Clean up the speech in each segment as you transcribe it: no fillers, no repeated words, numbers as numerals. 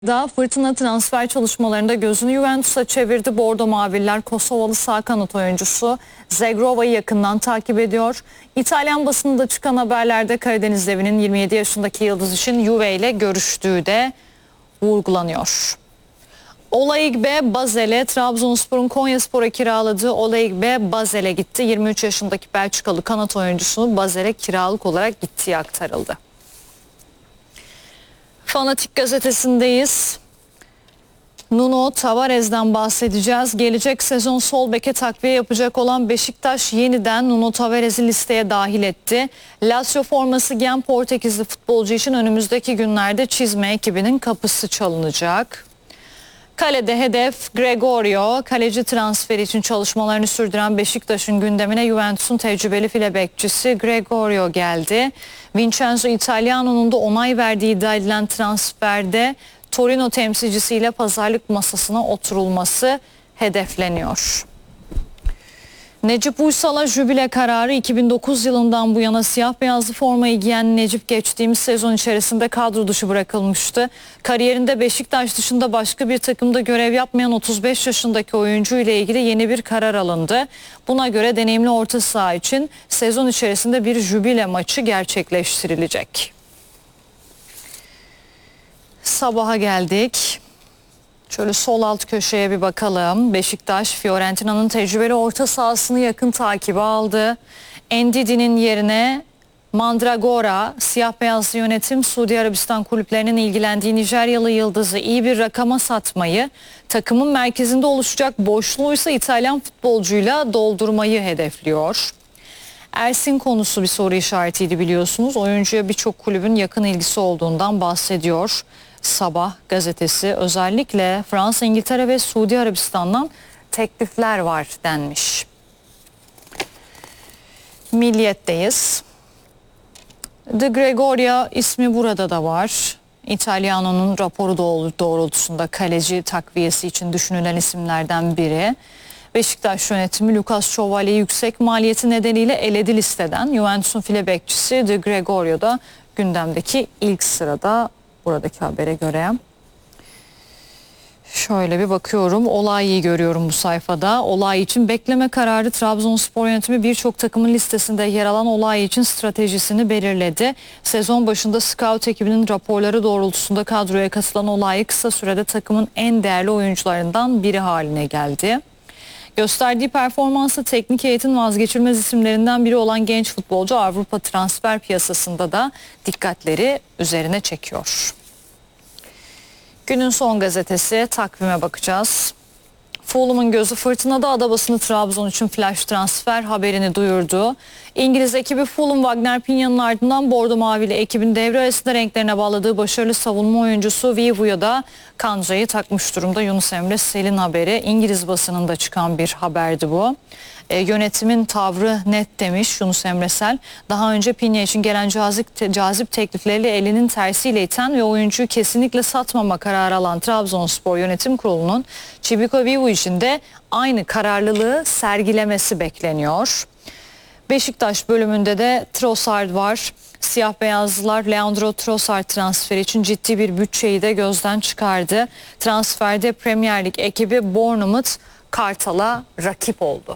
Da fırtına transfer çalışmalarında gözünü Juventus'a çevirdi. Bordo Maviller Kosovalı sağ kanat oyuncusu Zegrova'yı yakından takip ediyor. İtalyan basınında çıkan haberlerde Karadeniz Devi'nin 27 yaşındaki yıldız için Juve ile görüştüğü de vurgulanıyor. Olaigbe Basel'e, Trabzonspor'un Konyaspor'a kiraladığı Olaigbe Basel'e gitti. 23 yaşındaki Belçikalı kanat oyuncusu Basel'e kiralık olarak gittiği aktarıldı. Fanatik gazetesindeyiz. Nuno Tavares'den bahsedeceğiz. Gelecek sezon sol beke takviye yapacak olan Beşiktaş yeniden Nuno Tavares'i listeye dahil etti. Lazio forması giyen Portekizli futbolcu için önümüzdeki günlerde çizme ekibinin kapısı çalınacak. Kalede hedef Gregorio. Kaleci transferi için çalışmalarını sürdüren Beşiktaş'ın gündemine Juventus'un tecrübeli file bekçisi Gregorio geldi. Vincenzo Italiano'nun da onay verdiği iddia edilen transferde Torino temsilcisiyle pazarlık masasına oturulması hedefleniyor. Necip Uysal'a jübile kararı. 2009 yılından bu yana siyah beyazlı formayı giyen Necip geçtiğimiz sezon içerisinde kadro dışı bırakılmıştı. Kariyerinde Beşiktaş dışında başka bir takımda görev yapmayan 35 yaşındaki oyuncu ile ilgili yeni bir karar alındı. Buna göre deneyimli orta saha için sezon içerisinde bir jübile maçı gerçekleştirilecek. Sabaha geldik. Şöyle sol alt köşeye bir bakalım. Beşiktaş, Fiorentina'nın tecrübeli orta sahasını yakın takibe aldı. Ndidi'nin yerine Mandragora, siyah beyazlı yönetim Suudi Arabistan kulüplerinin ilgilendiği Nijeryalı yıldızı iyi bir rakama satmayı, takımın merkezinde oluşacak boşluğu ise İtalyan futbolcuyla doldurmayı hedefliyor. Ersin konusu bir soru işaretiydi biliyorsunuz. Oyuncuya birçok kulübün yakın ilgisi olduğundan bahsediyor. Sabah gazetesi özellikle Fransa, İngiltere ve Suudi Arabistan'dan teklifler var denmiş. Milliyet'teyiz. De Gregoria ismi burada da var. İtalyano'nun raporu doğrultusunda kaleci takviyesi için düşünülen isimlerden biri. Beşiktaş yönetimi Lucas Şövalye'yi yüksek maliyeti nedeniyle eledi listeden. Juventus'un file bekçisi De Gregorio da gündemdeki ilk sırada buradaki habere göre. Şöyle bir bakıyorum. Olay'ı görüyorum bu sayfada. Olay için bekleme kararı. Trabzonspor yönetimi birçok takımın listesinde yer alan Olay için stratejisini belirledi. Sezon başında scout ekibinin raporları doğrultusunda kadroya katılan Olay kısa sürede takımın en değerli oyuncularından biri haline geldi. Gösterdiği performansla teknik heyetin vazgeçilmez isimlerinden biri olan genç futbolcu Avrupa transfer piyasasında da dikkatleri üzerine çekiyor. Günün son gazetesi, takvime bakacağız. Fulham'ın gözü fırtınada, ada basını Trabzon için flash transfer haberini duyurdu. İngiliz ekibi Fulham Wagner Pigna'nın ardından Bordo Mavili ekibin devre arasında renklerine bağladığı başarılı savunma oyuncusu Vivu'ya da kancayı takmış durumda. Yunus Emre Sel'in haberi, İngiliz basınında çıkan bir haberdi bu. Yönetimin tavrı net demiş Yunus Emre Sel. Daha önce Pigna için gelen cazip teklifleriyle elinin tersiyle iten ve oyuncuyu kesinlikle satmama kararı alan Trabzonspor Yönetim Kurulu'nun Çibiko Vivu için de aynı kararlılığı sergilemesi bekleniyor. Beşiktaş bölümünde de Trossard var. Siyah beyazlılar Leandro Trossard transferi için ciddi bir bütçeyi de gözden çıkardı. Transferde Premier Lig ekibi Bournemouth Kartal'a rakip oldu.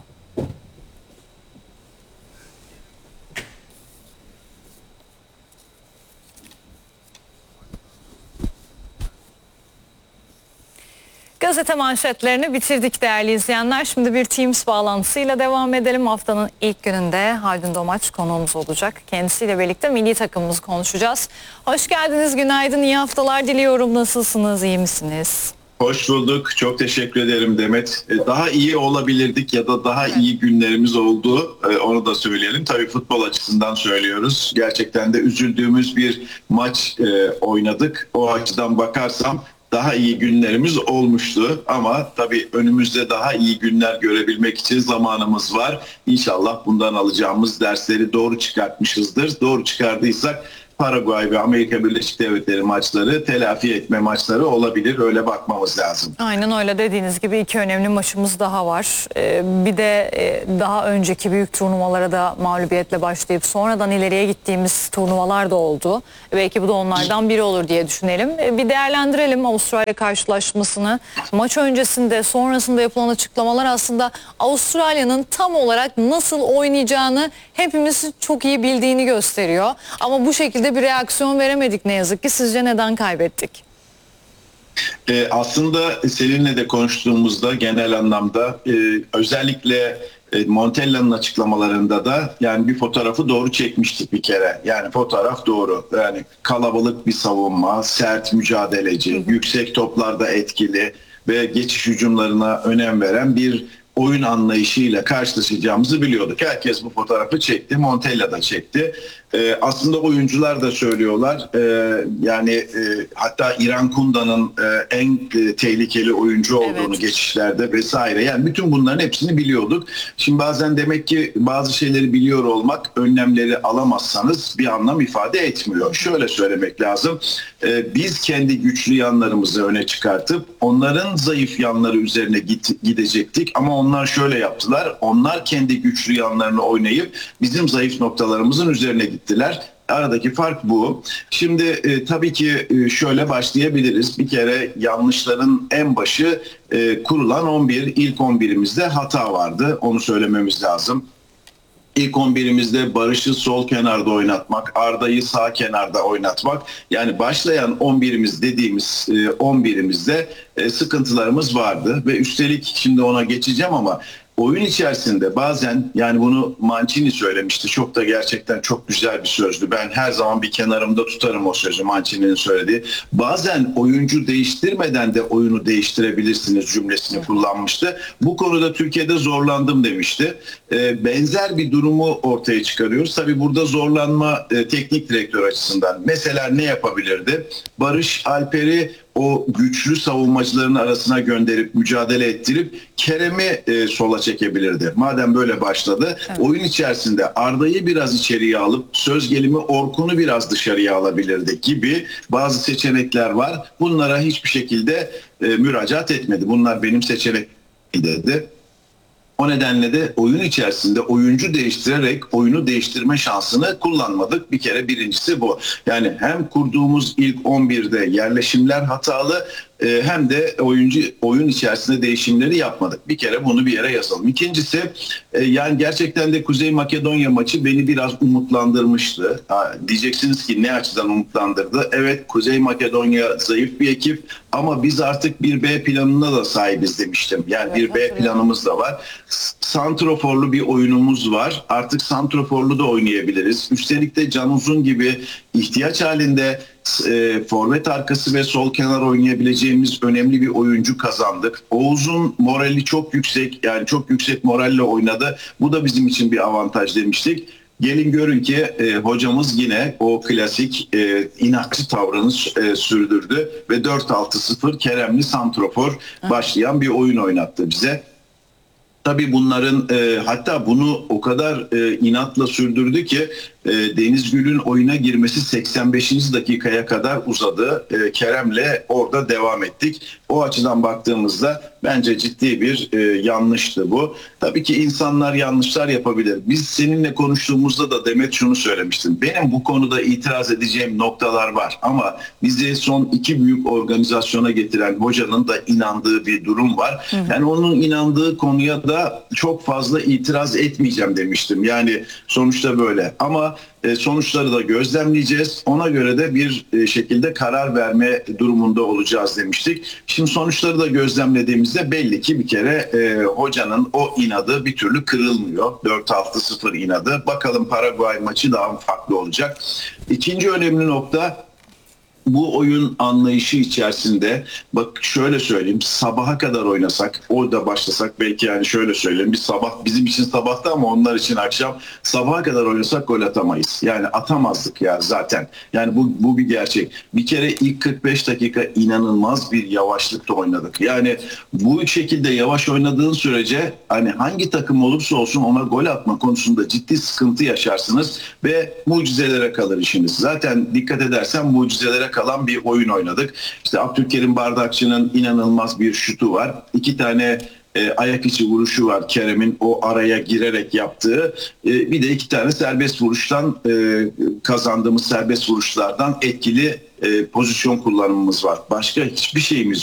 Gazete manşetlerini bitirdik değerli izleyenler. Şimdi bir Teams bağlantısıyla devam edelim. Haftanın ilk gününde Haldun Domaç konuğumuz olacak. Kendisiyle birlikte milli takımımızı konuşacağız. Hoş geldiniz, günaydın, iyi haftalar diliyorum. Nasılsınız, iyi misiniz? Hoş bulduk. Çok teşekkür ederim Demet. Daha iyi olabilirdik ya da daha iyi günlerimiz oldu. Onu da söyleyelim. Tabii futbol açısından söylüyoruz. Gerçekten de üzüldüğümüz bir maç oynadık. O açıdan bakarsam daha iyi günlerimiz olmuştu ama tabii önümüzde daha iyi günler görebilmek için zamanımız var. İnşallah bundan alacağımız dersleri doğru çıkartmışızdır. Doğru çıkardıysak Paraguay ve Amerika Birleşik Devletleri maçları telafi etme maçları olabilir. Öyle bakmamız lazım. Aynen öyle, dediğiniz gibi iki önemli maçımız daha var. Bir de daha önceki büyük turnuvalara da mağlubiyetle başlayıp sonradan ileriye gittiğimiz turnuvalar da oldu. Belki bu da onlardan biri olur diye düşünelim. Bir değerlendirelim Avustralya karşılaşmasını. Maç öncesinde, sonrasında yapılan açıklamalar aslında Avustralya'nın tam olarak nasıl oynayacağını hepimiz çok iyi bildiğini gösteriyor. Ama bu şekilde bir reaksiyon veremedik ne yazık ki. Sizce neden kaybettik? Aslında seninle de konuştuğumuzda genel anlamda özellikle Montella'nın açıklamalarında da yani bir fotoğrafı doğru çekmiştik bir kere. Yani fotoğraf doğru. Yani kalabalık bir savunma, sert mücadeleci, yüksek toplarda etkili ve geçiş hücumlarına önem veren bir oyun anlayışıyla karşılaşacağımızı biliyorduk. Herkes bu fotoğrafı çekti. Montella da çekti. Aslında oyuncular da söylüyorlar. Hatta İran Kunda'nın en tehlikeli oyuncu olduğunu geçişlerde vesaire. Yani bütün bunların hepsini biliyorduk. Şimdi bazen demek ki bazı şeyleri biliyor olmak önlemleri alamazsanız bir anlam ifade etmiyor. Şöyle söylemek lazım. Biz kendi güçlü yanlarımızı öne çıkartıp onların zayıf yanları üzerine gidecektik. Ama onlar şöyle yaptılar. Onlar kendi güçlü yanlarını oynayıp bizim zayıf noktalarımızın üzerine gittiler. Aradaki fark bu. Şimdi tabii ki şöyle başlayabiliriz. Bir kere yanlışların en başı kurulan 11. İlk 11'imizde hata vardı. Onu söylememiz lazım. İlk 11'imizde Barış'ı sol kenarda oynatmak, Arda'yı sağ kenarda oynatmak. Yani başlayan 11'imiz dediğimiz 11'imizde sıkıntılarımız vardı. Ve üstelik şimdi ona geçeceğim ama oyun içerisinde bazen, yani bunu Mancini söylemişti. Çok da gerçekten çok güzel bir sözdü. Ben her zaman bir kenarımda tutarım o sözü, Mancini'nin söylediği. Bazen oyuncu değiştirmeden de oyunu değiştirebilirsiniz cümlesini kullanmıştı. Bu konuda Türkiye'de zorlandım demişti. Benzer bir durumu ortaya çıkarıyoruz. Tabii burada zorlanma teknik direktör açısından. Mesela ne yapabilirdi? Barış Alper'i o güçlü savunmacıların arasına gönderip mücadele ettirip Kerem'i sola çekebilirdi. Madem böyle başladı, oyun içerisinde Arda'yı biraz içeriye alıp söz gelimi Orkun'u biraz dışarıya alabilirdi gibi bazı seçenekler var. Bunlara hiçbir şekilde müracaat etmedi. Bunlar benim seçenekim dedi. O nedenle de oyun içerisinde oyuncu değiştirerek oyunu değiştirme şansını kullanmadık. Bir kere birincisi bu. Yani hem kurduğumuz ilk 11'de yerleşimler hatalı, hem de oyun içerisinde değişimleri yapmadık. Bir kere bunu bir yere yazalım. İkincisi, yani gerçekten de Kuzey Makedonya maçı beni biraz umutlandırmıştı. Diyeceksiniz ki ne açıdan umutlandırdı? Evet, Kuzey Makedonya zayıf bir ekip ama biz artık bir B planına da sahibiz demiştim. Yani bir B planımız da var. Santroforlu bir oyunumuz var. Artık santroforlu da oynayabiliriz. Üstelik de Can Uzun gibi ihtiyaç halinde forvet arkası ve sol kenar oynayabileceğimiz önemli bir oyuncu kazandık. Oğuz'un morali çok yüksek, yani çok yüksek moralle oynadı. Bu da bizim için bir avantaj demiştik. Gelin görün ki hocamız yine o klasik inatçı tavrını sürdürdü ve 4-6-0 Keremli santrofor başlayan bir oyun oynattı bize. Tabii bunların hatta bunu o kadar inatla sürdürdü ki Deniz Gül'ün oyuna girmesi 85. dakikaya kadar uzadı. Kerem'le orada devam ettik. O açıdan baktığımızda bence ciddi bir yanlıştı bu. Tabii ki insanlar yanlışlar yapabilir. Biz seninle konuştuğumuzda da Demet şunu söylemiştin. Benim bu konuda itiraz edeceğim noktalar var ama bizi son iki büyük organizasyona getiren hocanın da inandığı bir durum var. Yani onun inandığı konuya da çok fazla itiraz etmeyeceğim demiştim. Yani sonuçta böyle ama sonuçları da gözlemleyeceğiz. Ona göre de bir şekilde karar verme durumunda olacağız demiştik. Şimdi sonuçları da gözlemlediğimizde belli ki bir kere hocanın o inadı bir türlü kırılmıyor. 4-6-0 inadı. Bakalım Paraguay maçı daha farklı olacak. İkinci önemli nokta, bu oyun anlayışı içerisinde bak şöyle söyleyeyim, sabaha kadar oynasak, orada başlasak, belki yani şöyle söyleyeyim, bir sabah bizim için sabahta ama onlar için akşam, sabaha kadar oynasak gol atamayız. Yani atamazdık ya zaten. Yani bu bir gerçek. Bir kere ilk 45 dakika inanılmaz bir yavaşlıkta oynadık. Yani bu şekilde yavaş oynadığın sürece hani hangi takım olursa olsun ona gol atma konusunda ciddi sıkıntı yaşarsınız ve mucizelere kalır işiniz. Zaten dikkat edersen mucizelere kalan bir oyun oynadık. İşte Abdülkerim Bardakçı'nın inanılmaz bir şutu var. 2 tane ayak içi vuruşu var Kerem'in o araya girerek yaptığı. Bir de 2 tane serbest vuruştan kazandığımız serbest vuruşlardan etkili pozisyon kullanımımız var. Başka hiçbir şeyimiz